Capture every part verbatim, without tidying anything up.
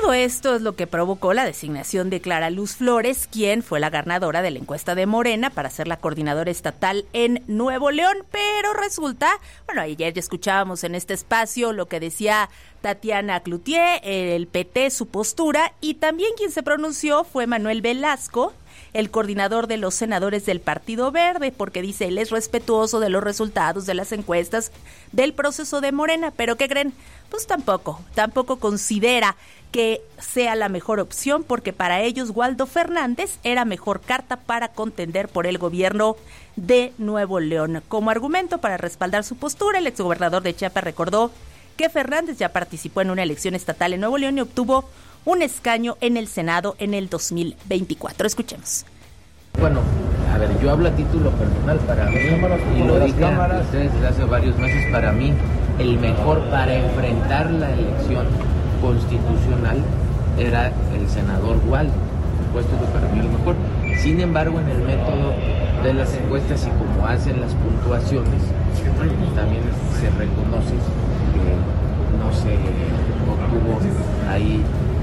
todo esto es lo que provocó la designación de Clara Luz Flores, quien fue la ganadora de la encuesta de Morena para ser la coordinadora estatal en Nuevo León. Pero resulta, bueno, ayer ya escuchábamos en este espacio lo que decía Tatiana Cloutier, el P T, su postura, y también quien se pronunció fue Manuel Velasco, el coordinador de los senadores del Partido Verde, porque dice él es respetuoso de los resultados de las encuestas del proceso de Morena. ¿Pero qué creen? Pues tampoco, tampoco considera que sea la mejor opción, porque para ellos Waldo Fernández era mejor carta para contender por el gobierno de Nuevo León. Como argumento para respaldar su postura, el exgobernador de Chiapas recordó que Fernández ya participó en una elección estatal en Nuevo León y obtuvo un escaño en el Senado en el dos mil veinticuatro. Escuchemos. Bueno, a ver, yo hablo a título personal. Para mí, y lo dije a ustedes desde hace varios meses, para mí el mejor para enfrentar la elección constitucional era el senador Waldo. Por supuesto que para mí el mejor. Sin embargo, en el método de las encuestas y como hacen las puntuaciones, también se reconoce que no se obtuvo ahí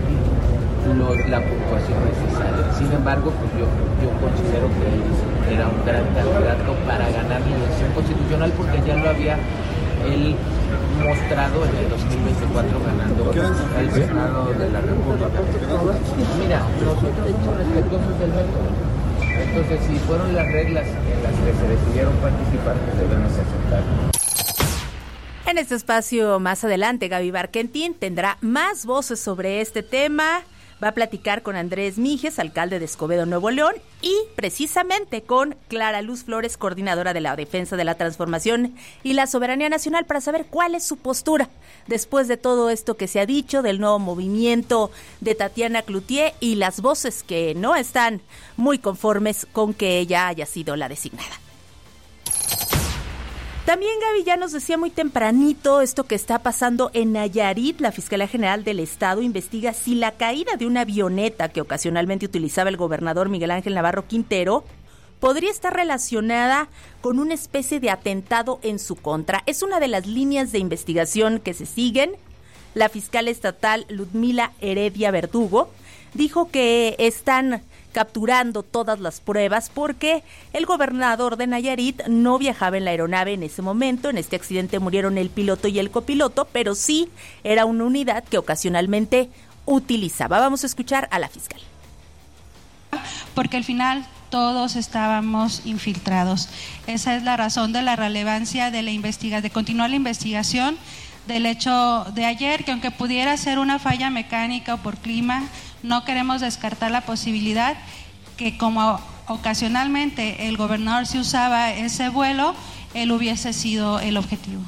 Lo, la puntuación necesaria. Sin embargo, pues yo, yo considero que él era un gran candidato para ganar la elección constitucional, porque ya lo había él mostrado en el dos mil veinticuatro ganando el Senado de la República. Mira, nosotros somos respetuosos del método. Entonces, si fueron las reglas en las que se decidieron participar, pues debemos aceptar. En este espacio más adelante, Gaby Barkentin tendrá más voces sobre este tema. Va a platicar con Andrés Mijes, alcalde de Escobedo, Nuevo León, y precisamente con Clara Luz Flores, coordinadora de la Defensa de la Transformación y la Soberanía Nacional, para saber cuál es su postura después de todo esto que se ha dicho del nuevo movimiento de Tatiana Cloutier y las voces que no están muy conformes con que ella haya sido la designada. También Gaby ya nos decía muy tempranito esto que está pasando en Nayarit. La Fiscalía General del Estado investiga si la caída de una avioneta que ocasionalmente utilizaba el gobernador Miguel Ángel Navarro Quintero podría estar relacionada con una especie de atentado en su contra. Es una de las líneas de investigación que se siguen. La fiscal estatal Ludmila Heredia Verdugo dijo que están capturando todas las pruebas porque el gobernador de Nayarit no viajaba en la aeronave en ese momento. En este accidente murieron el piloto y el copiloto, pero sí era una unidad que ocasionalmente utilizaba. Vamos a escuchar a la fiscal. Porque al final todos estábamos infiltrados. Esa es la razón de la relevancia de la investigación, de continuar la investigación del hecho de ayer, que aunque pudiera ser una falla mecánica o por clima, no queremos descartar la posibilidad que como ocasionalmente el gobernador se usaba ese vuelo, él hubiese sido el objetivo.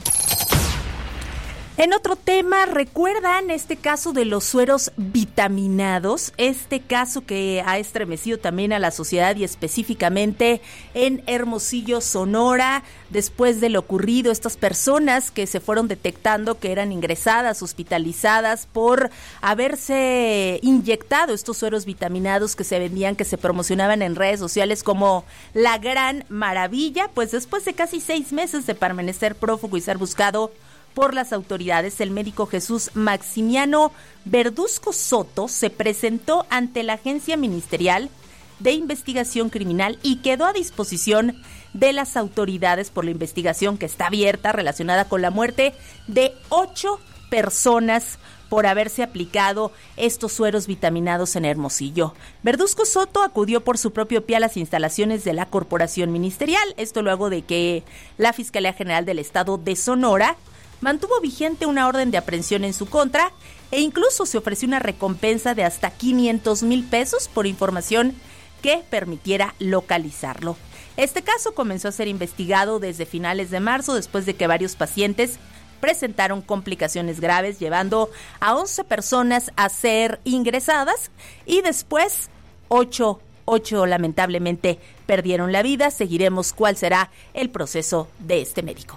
En otro tema, ¿recuerdan este caso de los sueros vitaminados? Este caso que ha estremecido también a la sociedad y específicamente en Hermosillo, Sonora, después de lo ocurrido, estas personas que se fueron detectando que eran ingresadas, hospitalizadas por haberse inyectado estos sueros vitaminados que se vendían, que se promocionaban en redes sociales como la gran maravilla, pues después de casi seis meses de permanecer prófugo y ser buscado por las autoridades, el médico Jesús Maximiano Verduzco Soto se presentó ante la Agencia Ministerial de Investigación Criminal y quedó a disposición de las autoridades por la investigación que está abierta relacionada con la muerte de ocho personas por haberse aplicado estos sueros vitaminados en Hermosillo. Verduzco Soto acudió por su propio pie a las instalaciones de la Corporación Ministerial, esto luego de que la Fiscalía General del Estado de Sonora mantuvo vigente una orden de aprehensión en su contra e incluso se ofreció una recompensa de hasta quinientos mil pesos por información que permitiera localizarlo. Este caso comenzó a ser investigado desde finales de marzo, después de que varios pacientes presentaron complicaciones graves, llevando a once personas a ser ingresadas y después ocho, ocho lamentablemente perdieron la vida. Seguiremos cuál será el proceso de este médico.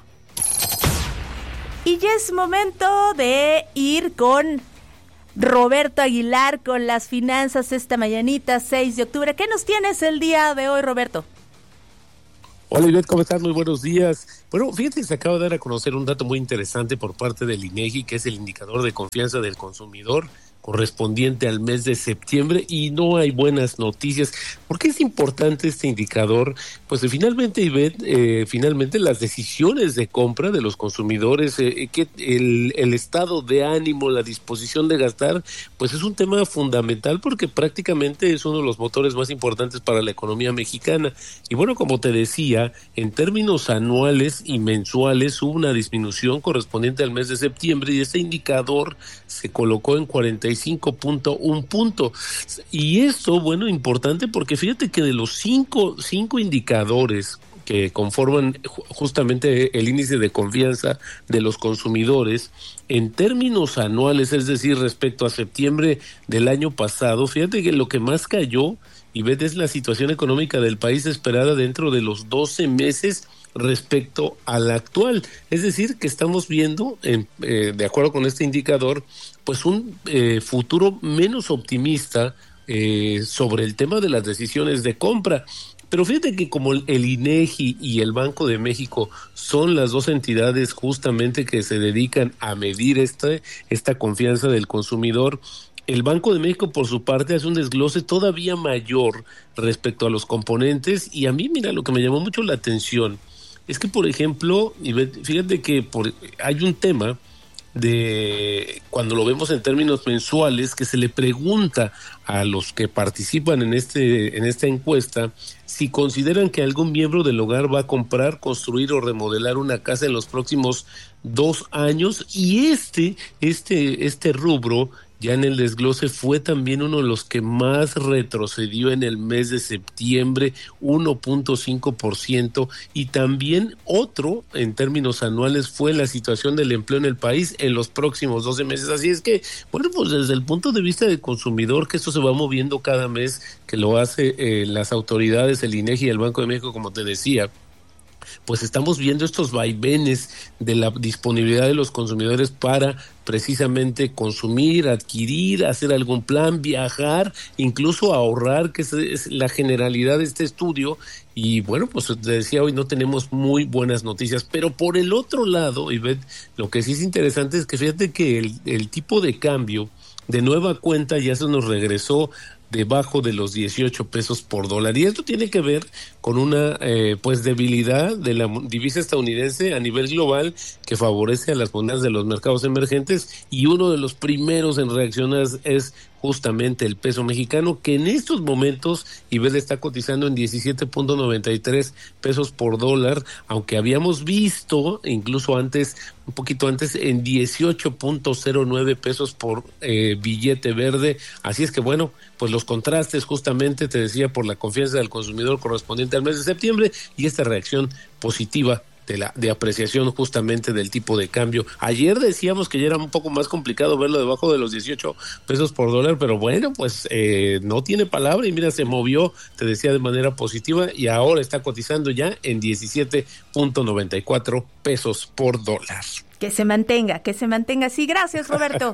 Y ya es momento de ir con Roberto Aguilar con las finanzas esta mañanita, seis de octubre. ¿Qué nos tienes el día de hoy, Roberto? Hola, Ivette, ¿cómo estás? Muy buenos días. Bueno, fíjate que se acaba de dar a conocer un dato muy interesante por parte del INEGI, que es el indicador de confianza del consumidor, correspondiente al mes de septiembre y no hay buenas noticias. ¿Por qué es importante este indicador? Pues eh, finalmente, Ivette, eh, finalmente las decisiones de compra de los consumidores, eh, que el, el estado de ánimo, la disposición de gastar, pues es un tema fundamental porque prácticamente es uno de los motores más importantes para la economía mexicana. Y bueno, como te decía, en términos anuales y mensuales hubo una disminución correspondiente al mes de septiembre y este indicador se colocó en cuarenta y cinco punto uno punto. Y esto, bueno, importante porque fíjate que de los cinco, cinco indicadores que conforman justamente el índice de confianza de los consumidores, en términos anuales, es decir, respecto a septiembre del año pasado, fíjate que lo que más cayó, y ves, es la situación económica del país esperada dentro de los doce meses respecto a la actual. Es decir, que estamos viendo, en, eh, de acuerdo con este indicador, pues un eh, futuro menos optimista eh, sobre el tema de las decisiones de compra. Pero fíjate que como el INEGI y el Banco de México son las dos entidades justamente que se dedican a medir esta, esta confianza del consumidor, el Banco de México por su parte hace un desglose todavía mayor respecto a los componentes y a mí, mira, lo que me llamó mucho la atención es que, por ejemplo, fíjate que por, hay un tema de cuando lo vemos en términos mensuales que se le pregunta a los que participan en este en esta encuesta si consideran que algún miembro del hogar va a comprar, construir o remodelar una casa en los próximos dos años y este este este rubro ya en el desglose fue también uno de los que más retrocedió en el mes de septiembre, uno punto cinco por ciento, y también otro en términos anuales fue la situación del empleo en el país en los próximos doce meses. Así es que, bueno, pues desde el punto de vista del consumidor, que esto se va moviendo cada mes, que lo hace eh, las autoridades, el INEGI y el Banco de México, como te decía, pues estamos viendo estos vaivenes de la disponibilidad de los consumidores para precisamente consumir, adquirir, hacer algún plan, viajar, incluso ahorrar, que es la generalidad de este estudio. Y bueno, pues te decía, hoy no tenemos muy buenas noticias, pero por el otro lado, Ivette, lo que sí es interesante es que fíjate que el, el tipo de cambio de nueva cuenta ya se nos regresó debajo de los dieciocho pesos por dólar, y esto tiene que ver con una eh, pues debilidad de la divisa estadounidense a nivel global que favorece a las monedas de los mercados emergentes, y uno de los primeros en reaccionar es justamente el peso mexicano, que en estos momentos Ibel está cotizando en diecisiete punto noventa y tres pesos por dólar, aunque habíamos visto incluso antes, un poquito antes, en dieciocho punto cero nueve pesos por eh, billete verde. Así es que bueno, pues los contrastes justamente, te decía, por la confianza del consumidor correspondiente al mes de septiembre y esta reacción positiva de la de apreciación justamente del tipo de cambio. Ayer decíamos que ya era un poco más complicado verlo debajo de los dieciocho pesos por dólar, pero bueno, pues eh, no tiene palabra y mira, se movió, te decía, de manera positiva y ahora está cotizando ya en diecisiete punto noventa y cuatro pesos por dólar. Que se mantenga, que se mantenga así. Gracias, Roberto.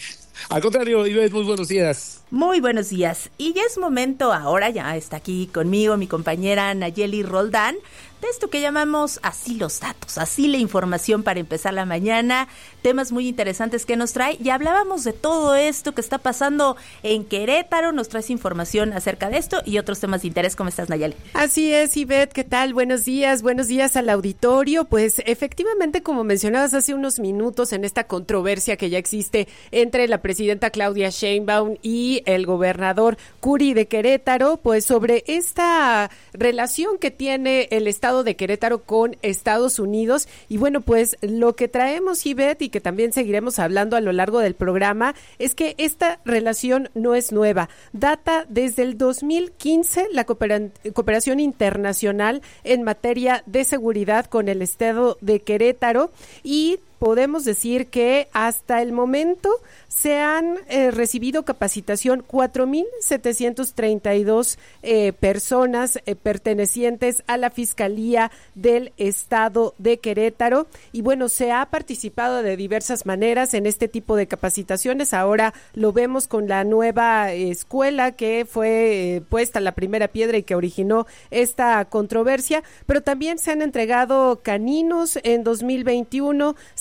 Al contrario, Ivette, muy buenos días. Muy buenos días. Y ya es momento, ahora ya está aquí conmigo mi compañera Nayeli Roldán, de esto que llamamos así los datos, así la información para empezar la mañana, temas muy interesantes que nos trae. Ya hablábamos de todo esto que está pasando en Querétaro, nos traes información acerca de esto y otros temas de interés. ¿Cómo estás, Nayeli? Así es, Ivette, ¿qué tal? Buenos días, buenos días al auditorio. Pues efectivamente, como mencionabas hace unos minutos, en esta controversia que ya existe entre la presidenta Claudia Sheinbaum y el gobernador Curi de Querétaro, pues sobre esta relación que tiene el Estado de Querétaro con Estados Unidos. Y bueno, pues lo que traemos, Ivette, y que también seguiremos hablando a lo largo del programa, es que esta relación no es nueva. Data desde el dos mil quince la coopera- cooperación internacional en materia de seguridad con el Estado de Querétaro, y podemos decir que hasta el momento se han eh, recibido capacitación cuatro mil setecientos treinta y dos eh, personas eh, pertenecientes a la Fiscalía del Estado de Querétaro. Y bueno, se ha participado de diversas maneras en este tipo de capacitaciones. Ahora lo vemos con la nueva eh, escuela que fue eh, puesta la primera piedra y que originó esta controversia, pero también se han entregado caninos en dos mil veintiuno, se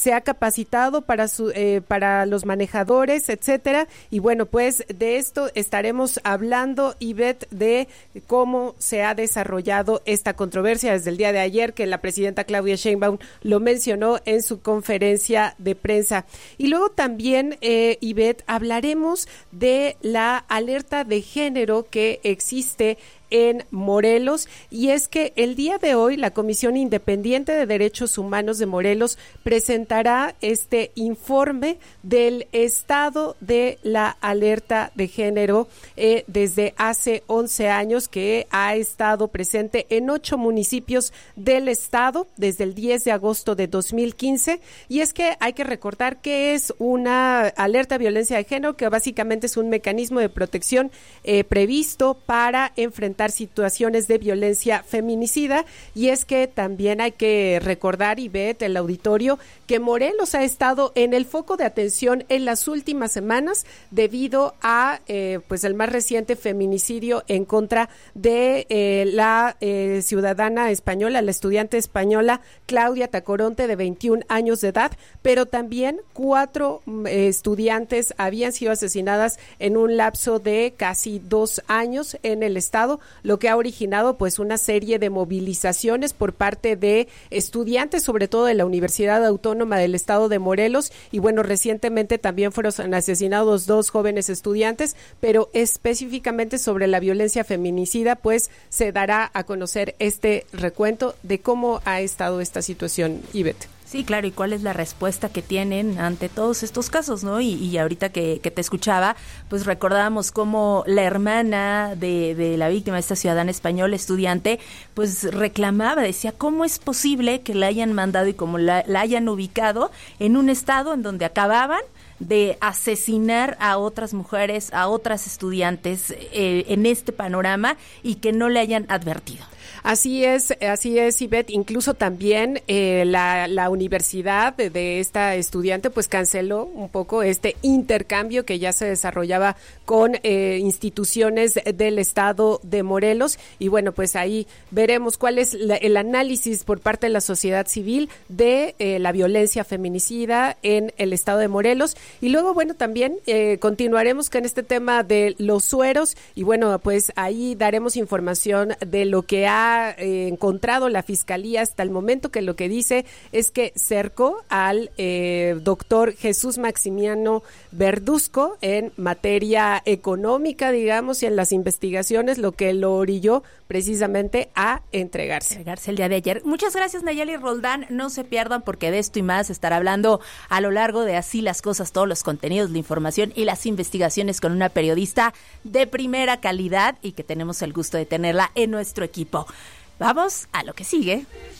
se ha capacitado para su, eh, para los manejadores, etcétera. Y bueno, pues de esto estaremos hablando, Ivette, de cómo se ha desarrollado esta controversia desde el día de ayer, que la presidenta Claudia Sheinbaum lo mencionó en su conferencia de prensa. Y luego también, eh, Ivette, hablaremos de la alerta de género que existe en Morelos, y es que el día de hoy la Comisión Independiente de Derechos Humanos de Morelos presentará este informe del estado de la alerta de género eh, desde hace once años, que ha estado presente en ocho municipios del estado desde el diez de agosto de dos mil quince, y es que hay que recordar que es una alerta de violencia de género, que básicamente es un mecanismo de protección eh, previsto para enfrentar situaciones de violencia feminicida. Y es que también hay que recordar, Ivette, el auditorio, que Morelos ha estado en el foco de atención en las últimas semanas debido a eh, pues el más reciente feminicidio en contra de eh, la eh, ciudadana española, la estudiante española Claudia Tacoronte, de veintiún años de edad, pero también cuatro eh, estudiantes habían sido asesinadas en un lapso de casi dos años en el estado, lo que ha originado pues una serie de movilizaciones por parte de estudiantes, sobre todo de la Universidad Autónoma del Estado de Morelos. Y bueno, recientemente también fueron asesinados dos jóvenes estudiantes, pero específicamente sobre la violencia feminicida, pues se dará a conocer este recuento de cómo ha estado esta situación, Ivette. Sí, claro, y cuál es la respuesta que tienen ante todos estos casos, ¿no? Y, y ahorita que, que te escuchaba, pues recordábamos cómo la hermana de, de la víctima, esta ciudadana española estudiante, pues reclamaba, decía, ¿cómo es posible que la hayan mandado y cómo la, la hayan ubicado en un estado en donde acababan de asesinar a otras mujeres, a otras estudiantes eh, en este panorama, y que no le hayan advertido? Así es, así es, Ivette. Incluso también eh, la, la universidad de, de esta estudiante pues canceló un poco este intercambio que ya se desarrollaba con eh, instituciones del estado de Morelos. Y bueno, pues ahí veremos cuál es la, el análisis por parte de la sociedad civil de eh, la violencia feminicida en el estado de Morelos. Y luego, bueno, también eh, continuaremos con este tema de los sueros, y bueno, pues ahí daremos información de lo que ha eh, encontrado la Fiscalía hasta el momento, que lo que dice es que cercó al eh, doctor Jesús Maximiano Verduzco en materia económica, digamos, y en las investigaciones, lo que lo orilló precisamente a entregarse. Entregarse el día de ayer. Muchas gracias, Nayeli Roldán. No se pierdan, porque de esto y más estará hablando a lo largo de Así las Cosas, todos los contenidos, la información y las investigaciones con una periodista de primera calidad y que tenemos el gusto de tenerla en nuestro equipo. Vamos a lo que sigue.